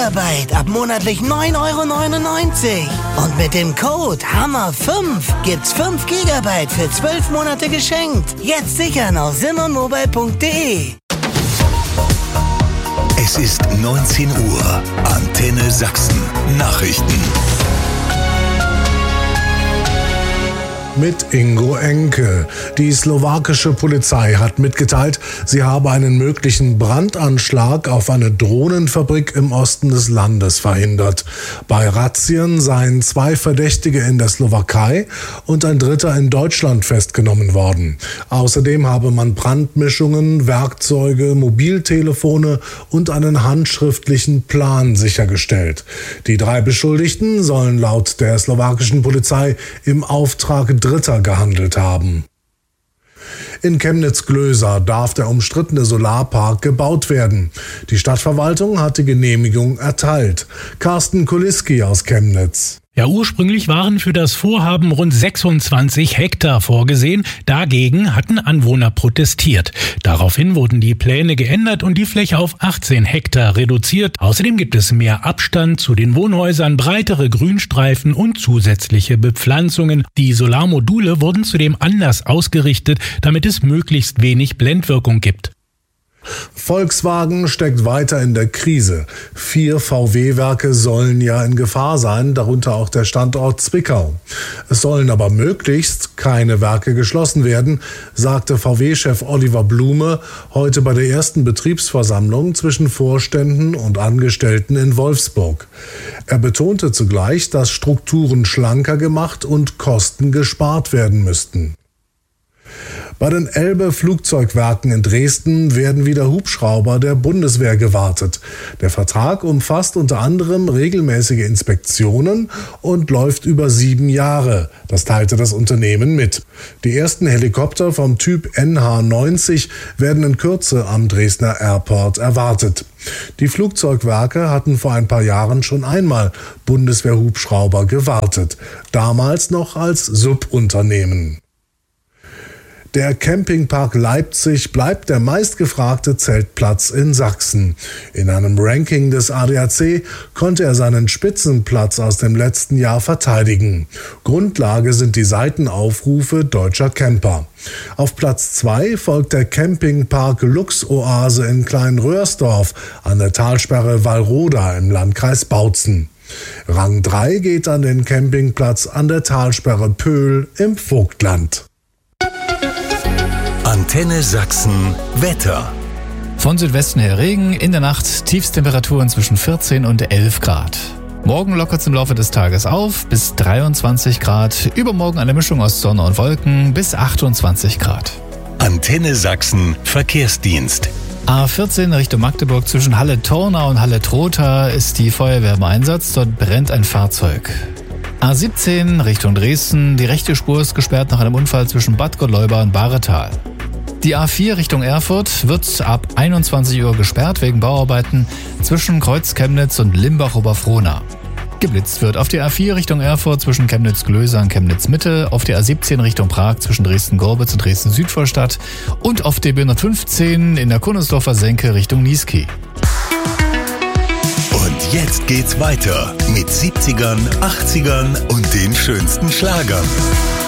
Gigabyte ab monatlich 9,99 €. Und mit dem Code HAMMER5 gibt's 5 Gigabyte für 12 Monate geschenkt. Jetzt sichern auf simonmobile.de. Es ist 19 Uhr. Antenne Sachsen. Nachrichten. Mit Ingo Enke. Die slowakische Polizei hat mitgeteilt, sie habe einen möglichen Brandanschlag auf eine Drohnenfabrik im Osten des Landes verhindert. Bei Razzien seien 2 Verdächtige in der Slowakei und ein dritter in Deutschland festgenommen worden. Außerdem habe man Brandmischungen, Werkzeuge, Mobiltelefone und einen handschriftlichen Plan sichergestellt. Die 3 Beschuldigten sollen laut der slowakischen Polizei im Auftrag Dritter gehandelt haben. In Chemnitz-Glösa darf der umstrittene Solarpark gebaut werden. Die Stadtverwaltung hat die Genehmigung erteilt. Carsten Kuliski aus Chemnitz. Ja, ursprünglich waren für das Vorhaben rund 26 Hektar vorgesehen. Dagegen hatten Anwohner protestiert. Daraufhin wurden die Pläne geändert und die Fläche auf 18 Hektar reduziert. Außerdem gibt es mehr Abstand zu den Wohnhäusern, breitere Grünstreifen und zusätzliche Bepflanzungen. Die Solarmodule wurden zudem anders ausgerichtet, damit es möglichst wenig Blendwirkung gibt. Volkswagen steckt weiter in der Krise. 4 VW-Werke sollen ja in Gefahr sein, darunter auch der Standort Zwickau. Es sollen aber möglichst keine Werke geschlossen werden, sagte VW-Chef Oliver Blume heute bei der ersten Betriebsversammlung zwischen Vorständen und Angestellten in Wolfsburg. Er betonte zugleich, dass Strukturen schlanker gemacht und Kosten gespart werden müssten. Bei den Elbe-Flugzeugwerken in Dresden werden wieder Hubschrauber der Bundeswehr gewartet. Der Vertrag umfasst unter anderem regelmäßige Inspektionen und läuft über 7 Jahre. Das teilte das Unternehmen mit. Die ersten Helikopter vom Typ NH90 werden in Kürze am Dresdner Airport erwartet. Die Flugzeugwerke hatten vor ein paar Jahren schon einmal Bundeswehr-Hubschrauber gewartet. Damals noch als Subunternehmen. Der Campingpark Leipzig bleibt der meistgefragte Zeltplatz in Sachsen. In einem Ranking des ADAC konnte er seinen Spitzenplatz aus dem letzten Jahr verteidigen. Grundlage sind die Seitenaufrufe deutscher Camper. Auf Platz 2 folgt der Campingpark Luxoase in Kleinröhrsdorf an der Talsperre Wallroda im Landkreis Bautzen. Rang 3 geht an den Campingplatz an der Talsperre Pöhl im Vogtland. Antenne Sachsen Wetter. Von Südwesten her Regen, in der Nacht Tiefstemperaturen zwischen 14 und 11 Grad. Morgen lockert es im Laufe des Tages auf bis 23 Grad. Übermorgen eine Mischung aus Sonne und Wolken bis 28 Grad. Antenne Sachsen Verkehrsdienst. A14 Richtung Magdeburg zwischen Halle-Tornau und Halle-Trotha ist die Feuerwehr im Einsatz. Dort brennt ein Fahrzeug. A17 Richtung Dresden. Die rechte Spur ist gesperrt nach einem Unfall zwischen Bad Godleuba und Bahretal. Die A4 Richtung Erfurt wird ab 21 Uhr gesperrt wegen Bauarbeiten zwischen Kreuz Chemnitz und Limbach-Oberfrohna. Geblitzt wird auf die A4 Richtung Erfurt zwischen Chemnitz-Glösa und Chemnitz-Mitte, auf der A17 Richtung Prag zwischen Dresden-Gorbitz und Dresden-Südvorstadt und auf der B115 in der Kunersdorfer Senke Richtung Niesky. Und jetzt geht's weiter mit 70ern, 80ern und den schönsten Schlagern.